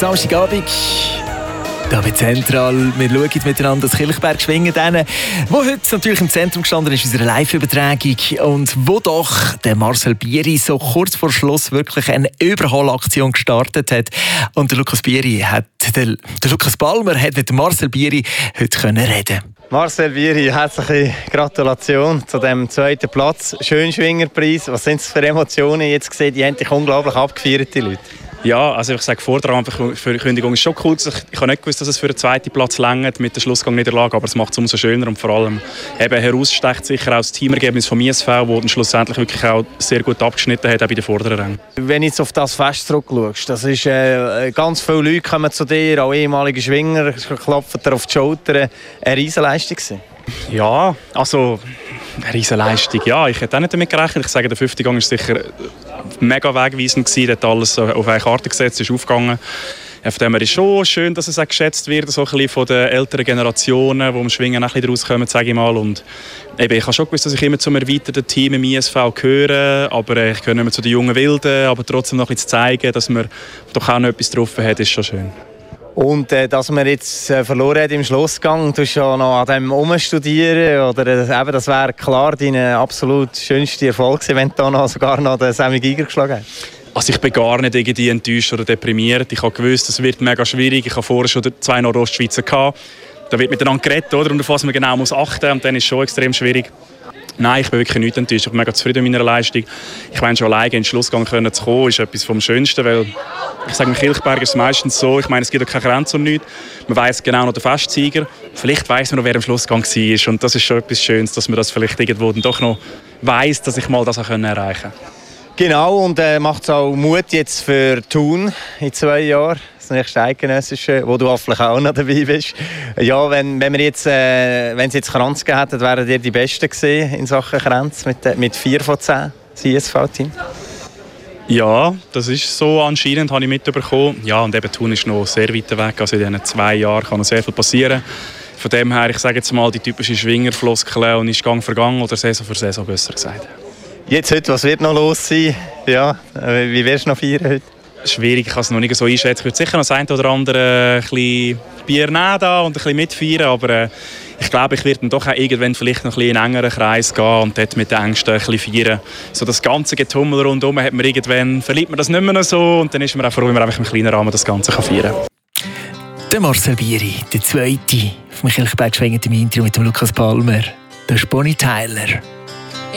Samstagabend. Da bei Zentral. Wir schauen miteinander das Kilchberg schwingen, wo heute natürlich im Zentrum gestanden ist, unsere Live-Übertragung. Und wo doch der Marcel Bieri so kurz vor Schluss wirklich eine Überholaktion gestartet hat. Und der Lukas Balmer hat mit Marcel Bieri heute können reden. Marcel Bieri, herzliche Gratulation zu dem zweiten Platz. Schönschwingerpreis. Was sind es für Emotionen jetzt gesehen? Die haben dich unglaublich abgefeiert, die Leute. Ja, also ich sage, vor der Rahmenverkündigung ist schon cool. Ich habe nicht gewusst, dass es für den zweiten Platz reicht mit der Schlussgang-Niederlage, aber es macht es umso schöner und vor allem eben herausstecht sicher auch das Teamergebnis vom ISV, das dann schlussendlich wirklich auch sehr gut abgeschnitten hat, auch bei den vorderen Rängen. Wenn du jetzt auf das Fest zurückschaust, das ist, ganz viele Leute kommen zu dir, auch ehemalige Schwinger, klopfen dir auf die Schulter. Eine Riesenleistung gewesen. Ja, also eine Riesenleistung. Ja, ich hätte auch nicht damit gerechnet. Ich sage, der 5. Gang war sicher mega wegweisend gewesen. Dort alles auf eine Karte gesetzt, ist aufgegangen. Von dem her ist es schon schön, dass es auch geschätzt wird, so ein bisschen von den älteren Generationen, die im Schwingen auch ein bisschen rauskommen, sage ich mal. Und eben, ich habe schon gewusst, dass ich immer zum erweiterten Team im ISV gehöre, aber ich gehöre nicht mehr zu den jungen Wilden, aber trotzdem noch ein bisschen zu zeigen, dass man doch auch noch etwas drauf hat, ist schon schön. Und dass man jetzt verloren hat im Schlussgang, du hast ja noch an dem Umstudieren, oder eben, das wäre klar dein absolut schönster Erfolg gewesen, wenn du da sogar noch den Sammy Giger geschlagen hast. Also ich bin gar nicht irgendwie enttäuscht oder deprimiert. Ich habe gewusst, es wird mega schwierig. Ich habe vorher schon 2 Nordostschweizer gehabt. Da wird miteinander geredet, oder? Und auf was man genau muss achten, und dann ist es schon extrem schwierig. Nein, ich bin wirklich nicht enttäuscht. Ich bin mega zufrieden mit meiner Leistung. Ich meine, schon alleine in den Schlussgang zu kommen, ist etwas vom Schönsten, weil ich sage, im Kilchberg ist es meistens so, ich meine, es gibt ja keine Grenze und nichts. Man weiss genau noch den Festsieger. Vielleicht weiss man noch, wer im Schlussgang war. Und das ist schon etwas Schönes, dass man das vielleicht irgendwo dann doch noch weiss, dass ich mal das auch erreichen kann. Genau, und macht es auch Mut jetzt für Thun in 2 Jahren, das nächste Eidgenössische, wo du hoffentlich auch noch dabei bist. Ja, wenn es jetzt Kranz gegeben hätte, wären ihr die Besten gewesen in Sachen Kranz mit 4 von 10 CSV-Team? Ja, das ist so anscheinend, habe ich mitbekommen. Ja, und eben Thun ist noch sehr weit weg, also in diesen 2 Jahren kann noch sehr viel passieren. Von dem her, ich sage jetzt mal, die typische Schwingerfloskel und ist Gang für Gang oder Saison für Saison besser gesagt. Jetzt heute, was wird noch los sein? Ja, wie wirst du noch feiern heute? Schwierig, ich kann es noch nicht so einschätzen. Ich würde sicher noch das eine oder andere ein bisschen Bier nehmen da und ein bisschen mitfeiern, aber ich glaube, ich werde dann doch auch irgendwann vielleicht noch ein bisschen in einen engeren Kreis gehen und dort mit den Ängsten ein bisschen feiern. So das ganze Getummel rundherum hat man irgendwann, verliert man das nicht mehr so und dann ist man auch froh, wenn man einfach im kleinen Rahmen das Ganze feiern kann. Der Marcel Bieri, der Zweite, vom Kilchberg schwingend im Interview mit dem Lukas Balmer, der Bonnie Tyler.